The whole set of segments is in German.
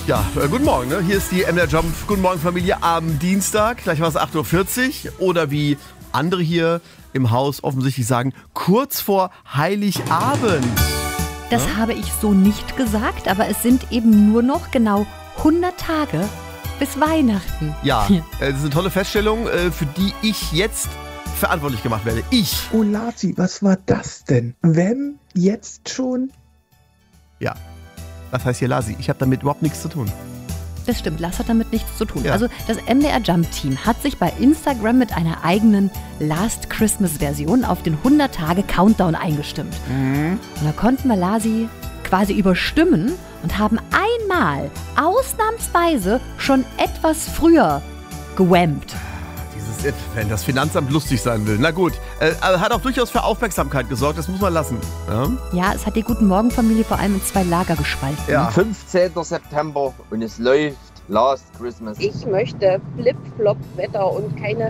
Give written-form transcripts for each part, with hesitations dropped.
Ja, guten Morgen. Ne? Hier ist die MDR Jump. Guten Morgen, Familie. Am Dienstag, gleich war es 8.40 Uhr. Oder wie andere hier im Haus offensichtlich sagen, kurz vor Heiligabend. Das habe ich so nicht gesagt, aber es sind eben nur noch genau 100 Tage bis Weihnachten. Ja, das ist eine tolle Feststellung, für die ich jetzt verantwortlich gemacht werde. Ich. Oh Lati, was war das denn? Wenn jetzt schon? Ja. Was heißt hier Lasi? Ich habe damit überhaupt nichts zu tun. Das stimmt, Lars hat damit nichts zu tun. Ja. Also das MDR Jump Team hat sich bei Instagram mit einer eigenen Last Christmas Version auf den 100-Tage-Countdown eingestimmt. Und da konnten wir Lasi quasi überstimmen und haben einmal ausnahmsweise schon etwas früher gewammt. Dieses If, wenn das Finanzamt lustig sein will. Na gut, hat auch durchaus für Aufmerksamkeit gesorgt, das muss man lassen. Ja? Ja, es hat die Guten Morgen-Familie vor allem in 2 Lager gespalten. Ja. 15. September und es läuft Last Christmas. Ich möchte Flip-Flop-Wetter und keine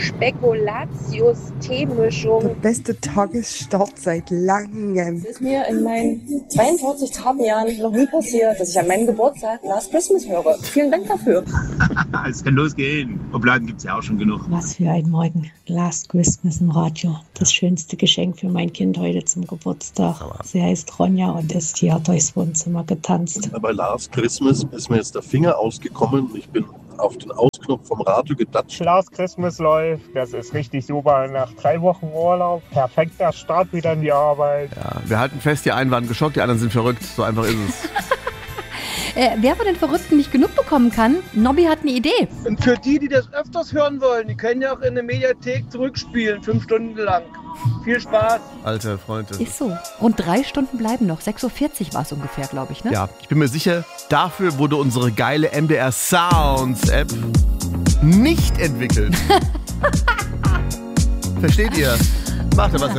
Spekulatius-Teemischung. Beste Tagesstart seit langem. Es ist mir in meinen 42 Jahren noch nie passiert, dass ich an meinem Geburtstag Last Christmas höre. Vielen Dank dafür. Es kann losgehen. Obladen gibt es ja auch schon genug. Was für ein Morgen. Last Christmas im Radio. Das schönste Geschenk für mein Kind heute zum Geburtstag. Sie heißt Ronja und ist hier durchs Wohnzimmer getanzt. Bei Last Christmas ist mir jetzt der Finger ausgekommen. Ich bin auf den Ausknopf vom Radio gedatscht. Last Christmas läuft, das ist richtig super. Nach 3 Wochen Urlaub, perfekter Start wieder in die Arbeit. Ja, wir halten fest, die einen waren geschockt, die anderen sind verrückt. So einfach ist es. Wer von den Verrückten nicht genug bekommen kann, Nobby hat eine Idee. Und für die das öfters hören wollen, die können ja auch in der Mediathek zurückspielen, 5 Stunden lang. Viel Spaß. Alter Freund. Ist so. Und 3 Stunden bleiben noch. 6.40 Uhr war es ungefähr, glaube ich, ne? Ja, ich bin mir sicher, dafür wurde unsere geile MDR Sounds App nicht entwickelt. Versteht ihr? Macht ihr was